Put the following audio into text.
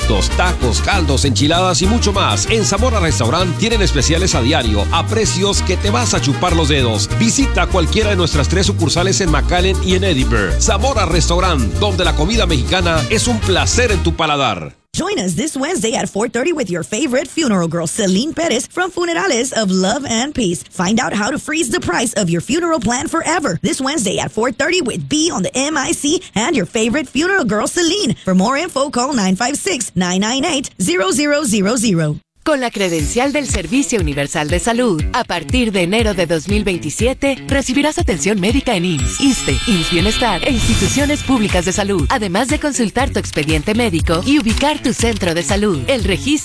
mariscos, tacos, caldos, enchiladas y mucho más. En Zamora Restaurant tienen especiales a diario, a precios que te vas a chupar los dedos. Visita cualquiera de nuestras 3 sucursales en McAllen y en Edinburgh. Zamora Restaurant, donde la comida mexicana es un placer en tu paladar. Join us this Wednesday at 4:30 with your favorite funeral girl, Celine Perez from Funerales of Love and Peace. Find out how to freeze the price of your funeral plan forever. This Wednesday at 4:30 with B on the MIC and your favorite funeral girl, Celine. For more info, call 956-998-0000. Con la credencial del Servicio Universal de Salud, a partir de enero de 2027, recibirás atención médica en IMSS, ISSSTE, IMSS Bienestar e instituciones públicas de salud, además de consultar tu expediente médico y ubicar tu centro de salud. El registro